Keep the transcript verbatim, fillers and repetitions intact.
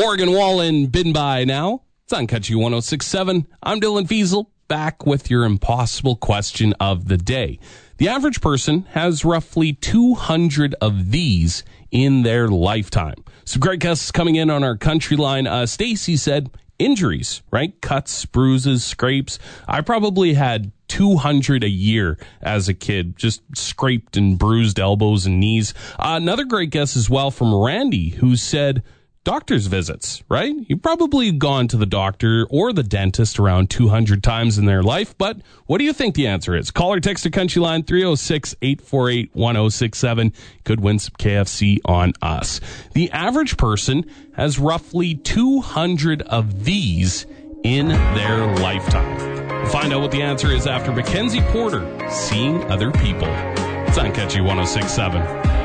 Morgan Wallen, been by now. It's on Country one oh six point seven. I'm Dylan Fiesel, back with your impossible question of the day. The average person has roughly two hundred of these in their lifetime. Some great guests coming in on our country line. Uh, Stacy said injuries, right? Cuts, bruises, scrapes. I probably had two hundred a year as a kid, just scraped and bruised elbows and knees. Uh, another great guess as well from Randy, who said doctor's visits, right? You've probably gone to the doctor or the dentist around two hundred times in their life, but what do you think the answer is? Call or text to Country Line three oh six, eight four eight, one oh six seven. Could win some K F C on us. The average person has roughly two hundred of these in their lifetime. We'll find out what the answer is after Mackenzie Porter, Seeing Other People. It's on Country one oh six point seven.